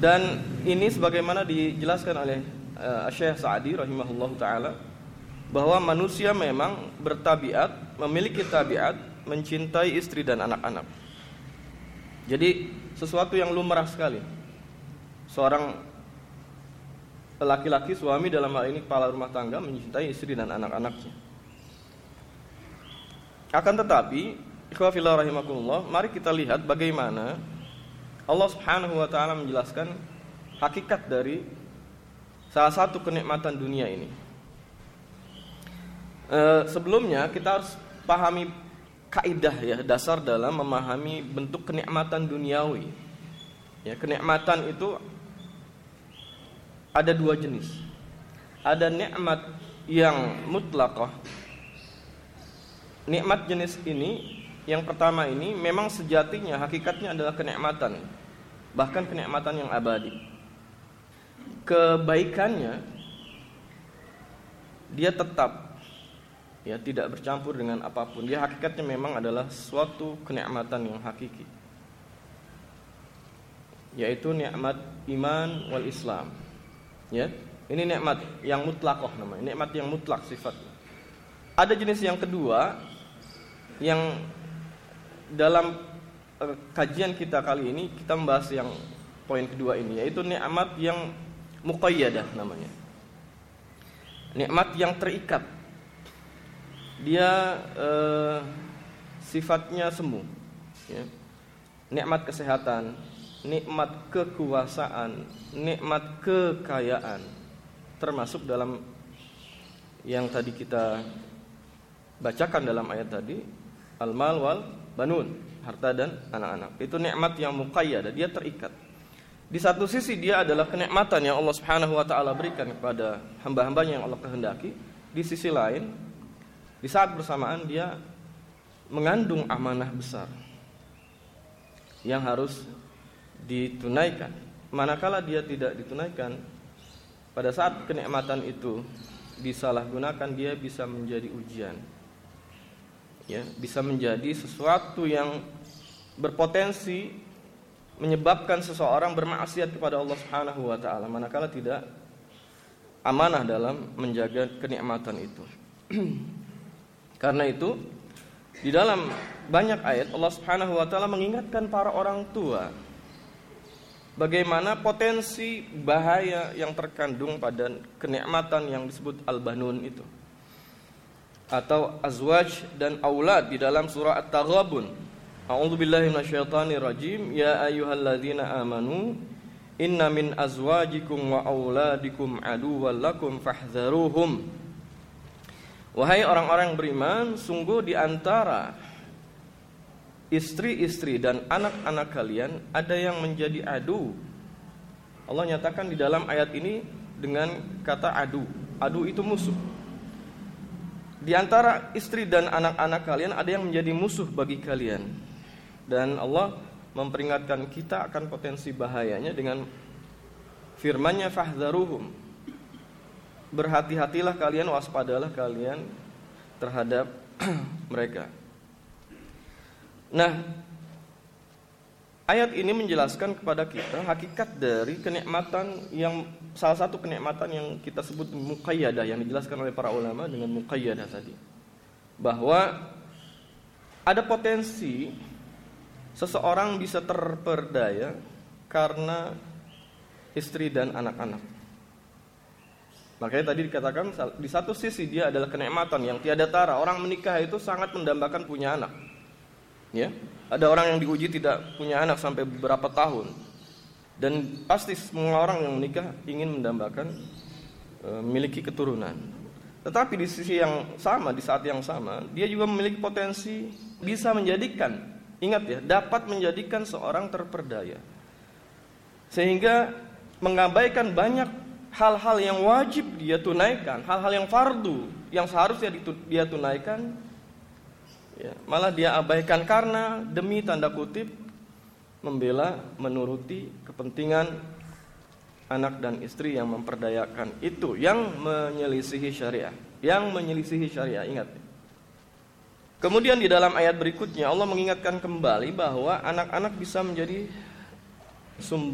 Dan ini sebagaimana dijelaskan oleh Syekh Sa'di rahimahullahu taala, bahwa manusia memang bertabiat, memiliki tabiat mencintai istri dan anak-anak. Jadi sesuatu yang lumrah sekali. Seorang laki-laki, suami dalam hal ini kepala rumah tangga, mencintai istri dan anak-anaknya. Akan tetapi, ikhwah fillah rahimakumullah, mari kita lihat bagaimana Allah Subhanahu wa taala menjelaskan hakikat dari salah satu kenikmatan dunia ini. Sebelumnya kita harus pahami kaidah ya, dasar dalam memahami bentuk kenikmatan duniawi. Ya, kenikmatan itu ada dua jenis. Ada nikmat yang mutlaqah. Nikmat jenis ini, yang pertama ini memang sejatinya hakikatnya adalah kenikmatan, bahkan kenikmatan yang abadi. Kebaikannya dia tetap, ya, tidak bercampur dengan apapun. Dia hakikatnya memang adalah suatu kenikmatan yang hakiki, yaitu nikmat iman wal Islam. Ya, ini nikmat yang mutlaqah namanya, nikmat yang mutlak sifatnya. Ada jenis yang kedua yang dalam kajian kita kali ini kita membahas yang poin kedua ini, yaitu nikmat yang muqayyadah namanya. Nikmat yang terikat. Dia sifatnya semu, ya. Nikmat kesehatan, nikmat kekuasaan, nikmat kekayaan, termasuk dalam yang tadi kita bacakan dalam ayat tadi, al-mal wal banun, harta dan anak-anak. Itu nikmat yang muqayyadah, dia terikat. Di satu sisi dia adalah kenikmatan yang Allah Subhanahu wa taala berikan kepada hamba-hambanya yang Allah kehendaki. Di sisi lain, di saat bersamaan dia mengandung amanah besar yang harus ditunaikan. Manakala dia tidak ditunaikan, pada saat kenikmatan itu disalahgunakan, dia bisa menjadi ujian. Ya, bisa menjadi sesuatu yang berpotensi menyebabkan seseorang bermaksiat kepada Allah Subhanahu wa taala manakala tidak amanah dalam menjaga kenikmatan itu. Karena itu di dalam banyak ayat Allah Subhanahu wa taala mengingatkan para orang tua bagaimana potensi bahaya yang terkandung pada kenikmatan yang disebut al-banun itu, atau azwaj dan aulad di dalam surah At-Taghabun. A'udzubillahi minasyaitonir rajim. Ya ayyuhalladzina amanu inna min azwajikum wa auladikum aduwwan lakum fahdharuhum. Wahai orang-orang yang beriman, sungguh di antara istri-istri dan anak-anak kalian ada yang menjadi adu. Allah nyatakan di dalam ayat ini dengan kata adu. Adu itu musuh. Di antara istri dan anak-anak kalian ada yang menjadi musuh bagi kalian. Dan Allah memperingatkan kita akan potensi bahayanya dengan firman-Nya fahdharuhum. Berhati-hatilah kalian, waspadalah kalian terhadap mereka. Nah, ayat ini menjelaskan kepada kita hakikat dari kenikmatan yang salah satu kenikmatan yang kita sebut muqayyadah, yang dijelaskan oleh para ulama dengan muqayyadah tadi, bahwa ada potensi seseorang bisa terperdaya karena istri dan anak-anak. Makanya tadi dikatakan di satu sisi dia adalah kenikmatan yang tiada tara. Orang menikah itu sangat mendambakan punya anak. Ya, ada orang yang diuji tidak punya anak sampai beberapa tahun, dan pasti semua orang yang menikah ingin mendambakan memiliki keturunan. Tetapi di sisi yang sama, di saat yang sama, dia juga memiliki potensi bisa menjadikan, ingat ya, dapat menjadikan seorang terperdaya, sehingga mengabaikan banyak hal-hal yang wajib dia tunaikan, hal-hal yang fardu yang seharusnya dia tunaikan. Ya, malah dia abaikan karena demi tanda kutip membela, menuruti kepentingan anak dan istri yang memperdayakan itu, yang menyelisihi syariah, ingat. Kemudian di dalam ayat berikutnya Allah mengingatkan kembali bahwa anak-anak bisa menjadi sumber